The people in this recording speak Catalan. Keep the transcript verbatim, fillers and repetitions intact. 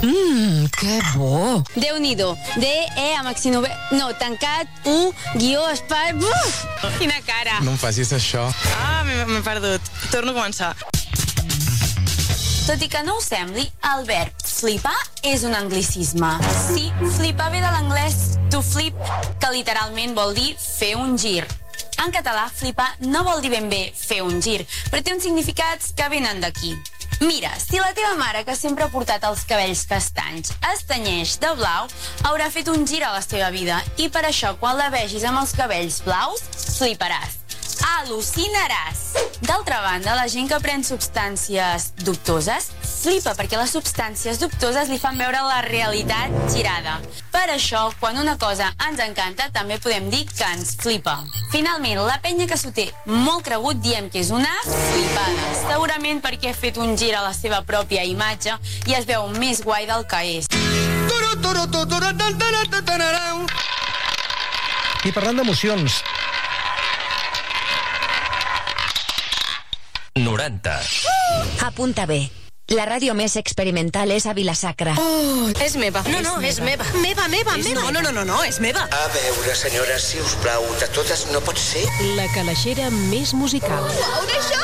Mmm, que bo. Déu-n'hi-do. D, E, amb accent obert... No, tancat, U, guió, espai... Uf! Quina cara. No em facis això. Ah, m'he perdut. Torno a començar. Tot i que no ho sembli, el verb flipar és un anglicisme. Sí, flipar ve de l'anglès to flip, que literalment vol dir fer un gir. En català, flipar no vol dir ben bé fer un gir, però té uns significats que venen d'aquí. Mira, si la teva mare, que sempre ha portat els cabells castanys, es tenyeix de blau, haurà fet un gir a la seva vida, i per això, quan la vegis amb els cabells blaus, fliparàs. Al·lucinaràs. D'altra banda, la gent que pren substàncies dubtoses flipa perquè les substàncies dubtoses li fan veure la realitat girada. Per això, quan una cosa ens encanta, també podem dir que ens flipa. Finalment, la penya que s'ho té molt cregut diem que és una flipada. Segurament perquè ha fet un gir a la seva pròpia imatge i es veu més guai del que és. I parlant d'emocions... noranta. Apunta bé. La ràdio més experimental és a Vila-sacra. Oh, és meva. No, no, és meva. Meva, meva, És- meva. No, no, no, no, no, és meva. A veure, senyora, si us plau, de totes no pot ser. La calaixera més musical. Uau, d'això!